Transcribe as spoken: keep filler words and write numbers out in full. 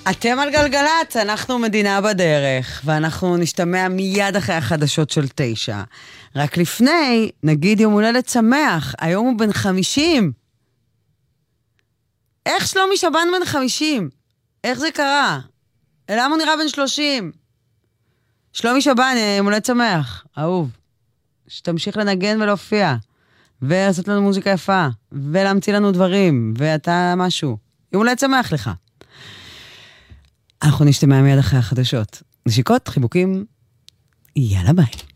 אתם על גלגלת, אנחנו מדינה בדרך, ואנחנו נשתמע מיד אחרי החדשות של תשע. רק לפני, נגיד יום הולדת שמח, היום הוא בן חמישים. איך שלומי שבן בן חמישים? איך זה קרה? למה הוא נראה בן שלושים? שלומי שבן, יום הולדת שמח, אהוב. שתמשיך לנגן ולהופיע, ולעשות לנו מוזיקה יפה, ולהמציא לנו דברים, ואתה משהו. יום הולדת שמח לך. אנחנו נשתמע מיד אחרי החדשות. נשיקות, חיבוקים, יאללה ביי.